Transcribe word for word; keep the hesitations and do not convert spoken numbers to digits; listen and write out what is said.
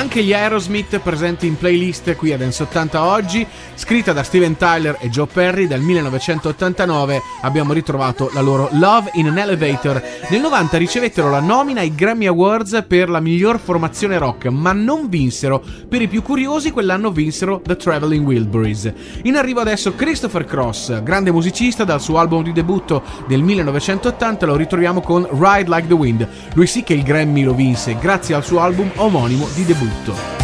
Anche gli Aerosmith presenti in playlist qui a Dance ottanta oggi. Scritta da Steven Tyler e Joe Perry del millenovecentottantanove, abbiamo ritrovato la loro Love in an Elevator. Nel novanta ricevettero la nomina ai Grammy Awards per la miglior formazione rock, ma non vinsero. Per i più curiosi quell'anno vinsero The Traveling Wilburys. In arrivo adesso Christopher Cross, grande musicista. Dal suo album di debutto del millenovecentottanta lo ritroviamo con Ride Like the Wind. Lui sì che il Grammy lo vinse grazie al suo album omonimo di debutto.